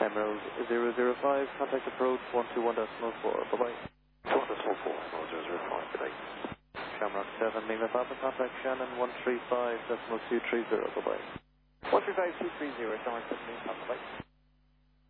Emerald 005, contact approach 121.4, bye-bye. 2.4, 005, good day. Shamrock 7, Lima Papa, contact Shannon 135.230, bye-bye. 135.230, Shamrock 7, Lima Papa, bye.